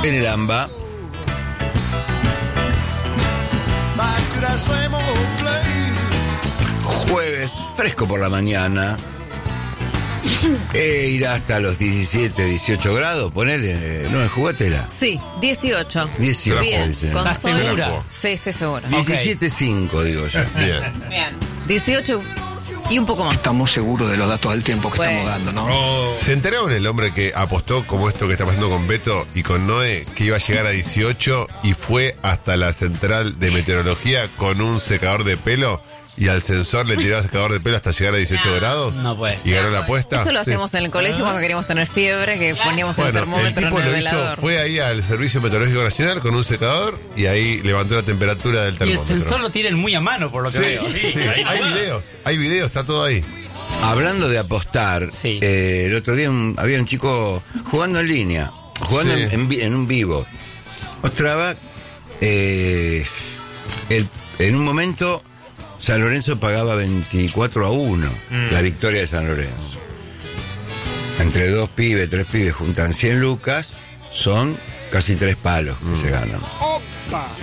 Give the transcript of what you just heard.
en el AMBA. Jueves, fresco por la mañana. Irá hasta los 17, 18 grados, ponele, ¿no es jugatela? Sí, 18. 18, Bien, dice. con ¿Estás sol. segura? Sí, estoy segura. 17.5, digo yo. Bien. Bien. 18 y un poco más. Estamos seguros de los datos del tiempo que Pues. estamos dando, ¿no? ¿Se enteraron el hombre que apostó como esto que está pasando con Beto y con Noé, que iba a llegar a 18 y fue hasta la central de meteorología con un secador de pelo y al sensor le tiraba secador de pelo hasta llegar a 18 grados? No puede ¿Y ser. ganó la apuesta? Eso lo Sí. hacemos en el colegio cuando queríamos tener fiebre, que poníamos el Bueno, el termómetro tipo en el lo hizo, velador. fue ahí al Servicio Meteorológico Nacional con un secador y ahí levantó la temperatura del Y el termómetro. sensor lo tienen muy a mano, por lo que Sí, veo. sí, hay videos, está todo ahí. Hablando de apostar, Sí. el otro día había un chico jugando en línea, jugando Sí. en un vivo. Mostraba, en un momento, San Lorenzo pagaba 24-1 la victoria de San Lorenzo. Entre 3 pibes juntan 100 lucas, son casi 3 palos que se ganan.